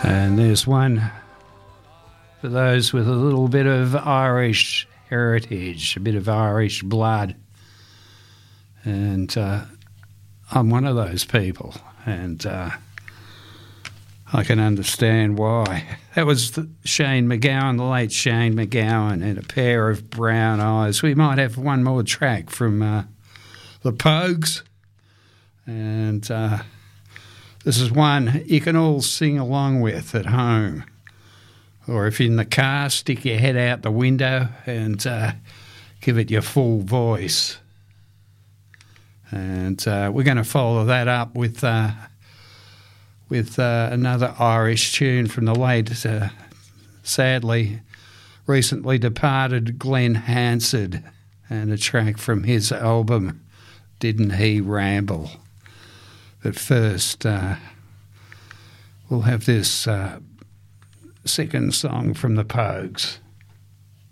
And there's one for those with a little bit of Irish heritage, a bit of Irish blood. And I'm one of those people, and I can understand why. That was Shane MacGowan, the late Shane MacGowan, and A Pair of Brown Eyes. We might have one more track from the Pogues, and this is one you can all sing along with at home. Or if you're in the car, stick your head out the window and give it your full voice. And we're going to follow that up with another Irish tune from the late, sadly, recently departed Glenn Hansard, and a track from his album, Didn't He Ramble? But first, we'll have this second song from the Pogues.